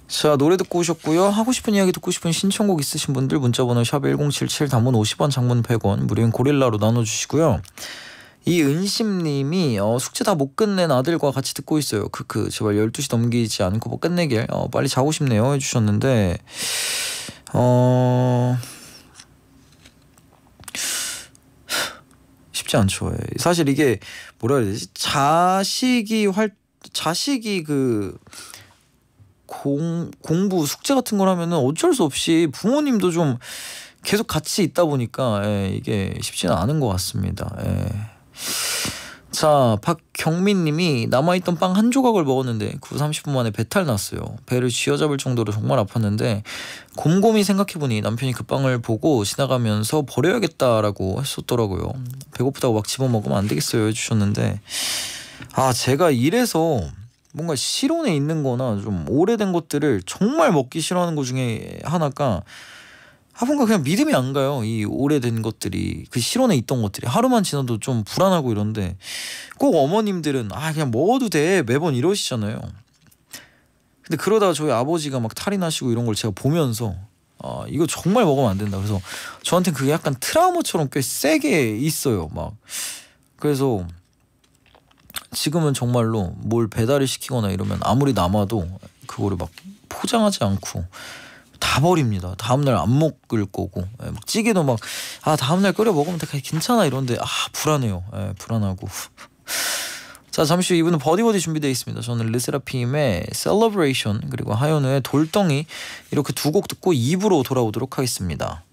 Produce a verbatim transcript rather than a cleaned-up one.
자, 노래 듣고 오셨고요. 하고 싶은 이야기 듣고 싶은 신청곡 있으신 분들 문자번호 샵 일공칠칠, 단문 오십 원, 장문 백 원, 무료인 고릴라로 나눠주시고요. 이은심님이 어, 숙제 다 못 끝낸 아들과 같이 듣고 있어요. 크크 제발 열두 시 넘기지 않고 뭐 끝내길. 어, 빨리 자고 싶네요 해주셨는데 어... 쉽지 않죠. 사실 이게 뭐라 해야 되지? 자식이 활 자식이 그 공, 공부 숙제 같은 걸 하면은 어쩔 수 없이 부모님도 좀 계속 같이 있다 보니까 예, 이게 쉽지는 않은 것 같습니다. 예. 자, 박경민님이 남아있던 빵 한 조각을 먹었는데 그 후 삼십 분 만에 배탈 났어요. 배를 쥐어잡을 정도로 정말 아팠는데 곰곰이 생각해보니 남편이 그 빵을 보고 지나가면서 버려야겠다라고 했었더라고요. 배고프다고 막 집어먹으면 안 되겠어요 해주셨는데 아, 제가 이래서 뭔가 실온에 있는 거나 좀 오래된 것들을 정말 먹기 싫어하는 것 중에 하나가 아, 뭔가 그냥 믿음이 안 가요. 이 오래된 것들이, 그 실온에 있던 것들이 하루만 지나도 좀 불안하고 이런데 꼭 어머님들은 아 그냥 먹어도 돼 매번 이러시잖아요. 근데 그러다가 저희 아버지가 막 탈이 나시고 이런 걸 제가 보면서 아 이거 정말 먹으면 안 된다. 그래서 저한테는 그게 약간 트라우마처럼 꽤 세게 있어요. 막 그래서 지금은 정말로 뭘 배달을 시키거나 이러면 아무리 남아도 그거를 막 포장하지 않고 다 버립니다. 다음날 안 먹을 거고 예, 막 찌개도 막 아 다음날 끓여 먹으면 다 괜찮아 이런데 아 불안해요. 예, 불안하고 자 잠시 후 이 부는 버디버디 준비되어 있습니다. 저는 르세라핌의 Celebration 그리고 하현우의 돌덩이 이렇게 두 곡 듣고 이 부로 돌아오도록 하겠습니다.